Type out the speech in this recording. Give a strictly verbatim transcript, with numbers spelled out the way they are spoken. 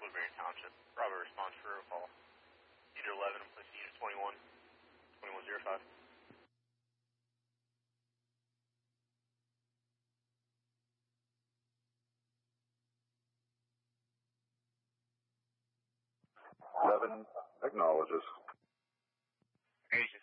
Woodbury Township. Bravo response for a call. Unit eleven, place Unit twenty-one, twenty-one oh five. Eleven acknowledges. Agent